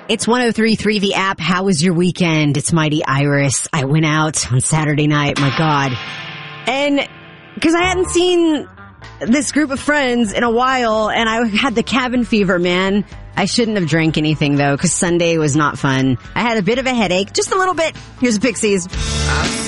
It's 103.3 The App. How was your weekend? It's Mighty Iris. I went out on Saturday night. My God. And because I hadn't seen this group of friends in a while, and I had the cabin fever, man. I shouldn't have drank anything, though, because Sunday was not fun. I had a bit of a headache. Just a little bit. Here's the Pixies.